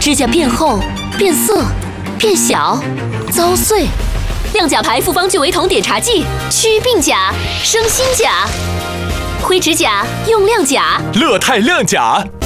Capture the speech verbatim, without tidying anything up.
指甲变厚、变色、变小、遭碎。亮甲牌复方聚维酮点茶剂，祛鬓甲、生新甲。灰指甲用亮甲， 乐泰亮甲。